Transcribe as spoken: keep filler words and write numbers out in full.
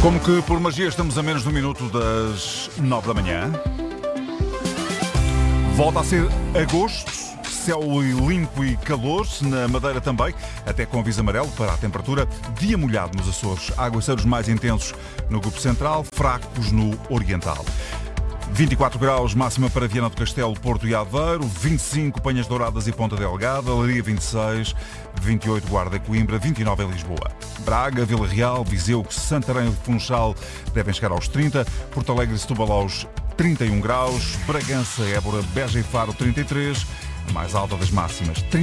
Como que por magia estamos a menos de um minuto das nove da manhã. Volta a ser agosto, céu limpo e calor, na Madeira também, até com aviso amarelo para a temperatura. Dia molhado nos Açores, aguaceiros mais intensos no Grupo Central, fracos no Oriental. vinte e quatro graus, máxima para Viana do Castelo, Porto e Aveiro, vinte e cinco Penhas Douradas e Ponta Delgada, Leiria vinte e seis, vinte e oito Guarda e Coimbra, vinte e nove em Lisboa. Braga, Vila Real, Viseu, Santarém e Funchal devem chegar aos trinta, Porto Alegre e Setúbal aos trinta e um graus, Bragança, Évora, Beja e Faro trinta e três, a mais alta das máximas,